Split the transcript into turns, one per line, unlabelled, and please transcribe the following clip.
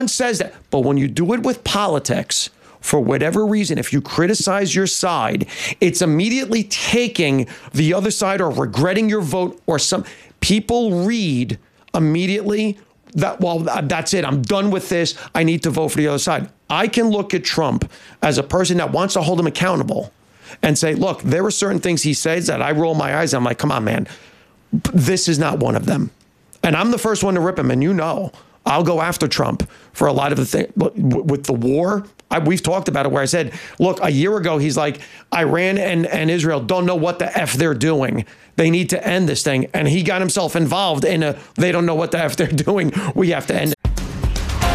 says that. But when you do it with politics, for whatever reason, if you criticize your side, it's immediately taking the other side or regretting your vote or some people read immediately that, well, that's it. I'm done with this. I need to vote for the other side. I can look at Trump as a person that wants to hold him accountable and say, look, there are certain things he says that I roll my eyes. I'm like, come on, man, this is not one of them. And I'm the first one to rip him. And you know, I'll go after Trump for a lot of the things. But with the war, we've talked about it where I said, look, a year ago, he's like, Iran and Israel don't know what the F they're doing. They need to end this thing. And he got himself involved in they don't know what the F they're doing. We have to end it.